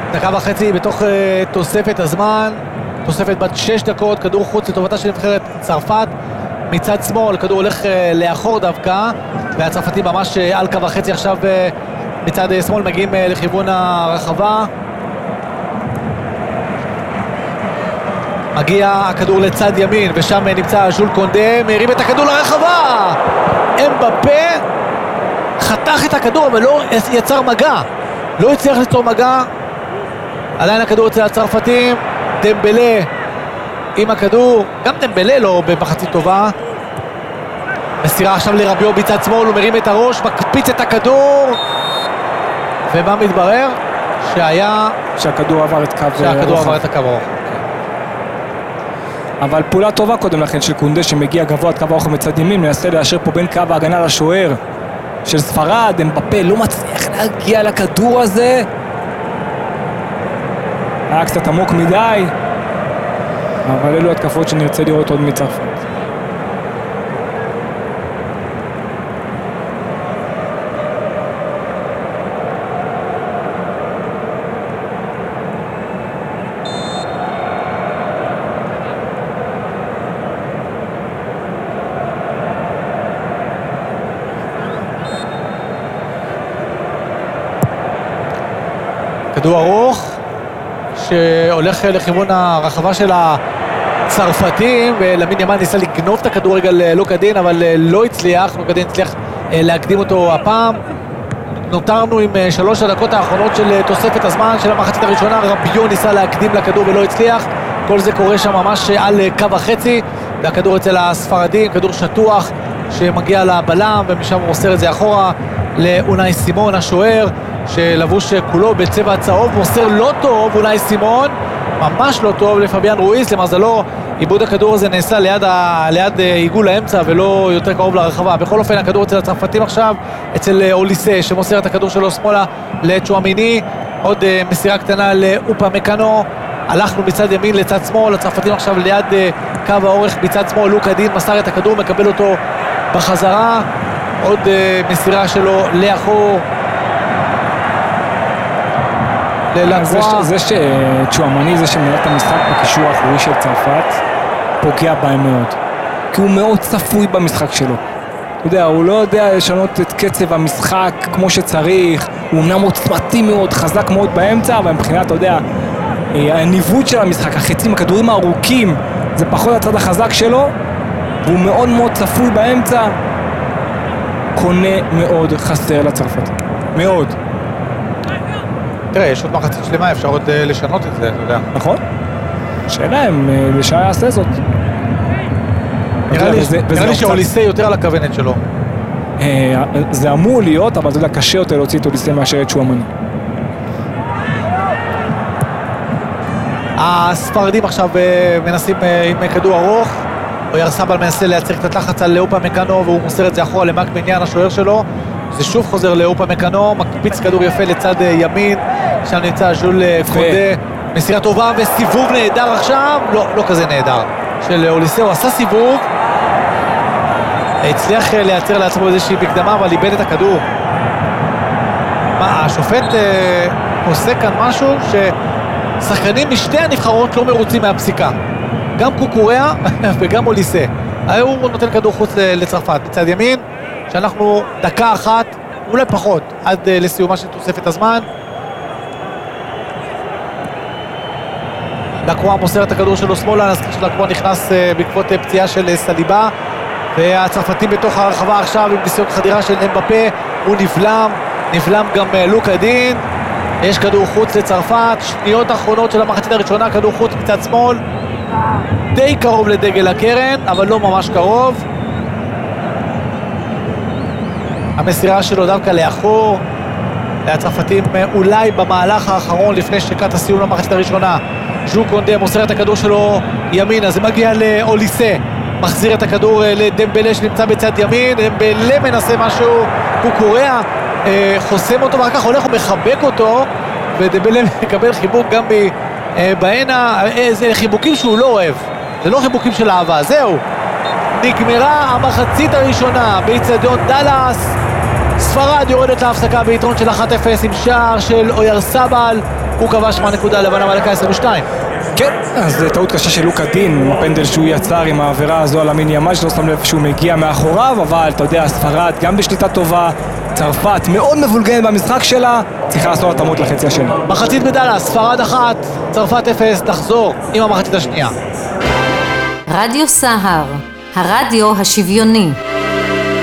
דקה וחצי בתוך תוספת הזמן, תוספת בת 6 דקות, כדור חוץ לטובתה של נבחרת צרפת. מצד שמאל, כדור הולך לאחור דווקא, והצרפתים ממש על קו החצי עכשיו מצד שמאל, מגיעים לכיוון הרחבה. מגיע הכדור לצד ימין, ושם נמצא ז'ול קונדה, מרים את הכדור לרחבה. אמבפה חתך את הכדור, אבל לא יצר מגע. לא הצליח ליצור מגע. עדיין הכדור אצל הצרפתים. דמבלה עם הכדור, גם דמבלה לא במחצית טובה. מסירה עכשיו לרביו בצד שמאל, הוא מרים את הראש, מקפיץ את הכדור. ומה מתברר? שהכדור עבר את קו שהכדור עבר את הקו הרוחב. אבל פעולה טובה קודם לכן של קונדה שמגיע גבוה את קו הרוחב מצד ימין, מנסה לאשר פה בין קו ההגנה לשוער של ספרד. אמבפה לא מצליח להגיע לכדור הזה, היה קצת עמוק מדי, אבל אלו התקפות שנרצה לראות עוד מצרפת. כדור ארוך שהולך לכיוון הרחבה של הצרפתים, ולמין ימן ניסה לגנוב את הכדור רגע ללוקה דין, אבל לא הצליח. לוקה דין הצליח להקדים אותו הפעם. נותרנו עם 3 הדקות האחרונות של תוספת הזמן של המחצית הראשונה. רביו ניסה להקדים לכדור ולא הצליח. כל זה קורה שם ממש על קו החצי, והכדור אצל הספרדים, כדור שטוח שמגיע לבלם, ומשם הוא מוסר את זה אחורה לאונאי סימון השוער, שלבוש כולו בצבע הצהוב. מוסר לא טוב אונאי סימון, ממש לא טוב לפביאן רויס. למזלו עיבוד הכדור הזה נעשה ליד עיגול האמצע ולא יותר קרוב לרחבה. בכל אופן הכדור אצל הצרפתים עכשיו, אצל אוליסה שמוסר את הכדור שלו שמאלה לצ'ואמיני. עוד מסירה קטנה לאופמקאנו, הלכנו מצד ימין לצד שמאל, הצרפתים עכשיו ליד קו האורך מצד שמאל. לוקה דין מסר את הכדור, מקבל אותו בחזרה. עוד מסירה שלו לאחור זה שצ'ואמני, זה שמנהל את המשחק בקישור האחורי של צרפת, פוגע בהם מאוד, כי הוא מאוד צפוי במשחק שלו. אתה יודע, הוא לא יודע לשנות את קצב המשחק כמו שצריך. הוא אמנם עוצמתי מאוד, חזק מאוד באמצע, אבל מבחינת, אתה יודע, הניווט של המשחק, החצים, הכדורים הארוכים, זה פחות הצד החזק שלו, והוא מאוד מאוד צפוי באמצע. קונה מאוד חסר לצרפת, מאוד. תראה, יש עוד מחצית שלמה, אפשר עוד לשנות את זה, אתה יודע. נכון? שאלה אם לשעה יעשה זאת. נראה לי שאוליסה יותר על הכוונת שלו. זה אמור להיות, אבל אתה יודע, קשה יותר להוציא את אוליסה מאשר את צ'ואמני. הספרדים עכשיו מנסים עם כדור ארוך. אוירסבל מנסה לייצר קצת לחץ על אופמקאנו, והוא מוסר את זה אחורה למאק מניאן השוער שלו. זה שוב חוזר לאופמקאנו, מקפיץ כדור יפה לצד ימין, שם נמצא ז'ול קונדה. מסירה טובה וסיבוב נהדר עכשיו, לא כזה נהדר, של אוליסה. הוא עשה סיבוב, הצליח לייצר לעצמו איזושהי מקדמה, אבל איבד את הכדור. מה, השופט עושה כאן משהו ששחקנים משתי הנבחרות לא מרוצים מהפסיקה, גם קוקוריה וגם אוליסה. הוא נותן כדור חוץ לצרפת בצד ימין, שאנחנו דקה אחת, אולי פחות, עד לסיומה של תוספת הזמן. לקרוע מוסר את הכדור שלו שמאלה, נזכיר שלקרוע נכנס בעקבות פציעה של סליבה, והצרפתים בתוך הרחבה עכשיו עם ניסיון חדירה של אמבפה. הוא נבלם גם לוקה דין. יש כדור חוץ לצרפת, שניות אחרונות של המחצית הראשונה, כדור חוץ מצד שמאל, די קרוב לדגל הקרן, אבל לא ממש קרוב. המסירה שלו דווקא לאחור, והצרפתים אולי במהלך האחרון לפני שקעת הסיום למחצית הראשונה. ז'ול קונדה מוסר את הכדור שלו ימינה, זה מגיע לאוליסה, מחזיר את הכדור לדמבלה שנמצא בצד ימין. דמבלה מנסה משהו, קוקוריה חוסם אותו, ואחר כך הולך ומחבק אותו, ודמבלה מקבל חיבוק גם בעינה. זה חיבוקים שהוא לא אוהב, זה לא חיבוקים של אהבה. זהו, נגמרה המחצית הראשונה באצטדיון דאלאס. ספרד יורדת להפסקה ביתרון של 1-0 עם שער של אוירסבל הוא כבש מהנקודה לבנה בדקה 22. כן, אז זה טעות קשה של לוקה דין, הפנדל שהוא יצר עם העבירה הזו על למין יאמל, שלא שם לב שהוא מגיע מאחוריו, אבל אתה יודע, ספרד גם בשליטה טובה, צרפת מאוד מבולגנת במשחק שלה, צריכה לעשות התאמות לחצי השני. מחצית מדלה, ספרד 1, צרפת 0, תחזור עם המחצית השנייה. רדיו סהר, הרדיו השוויוני.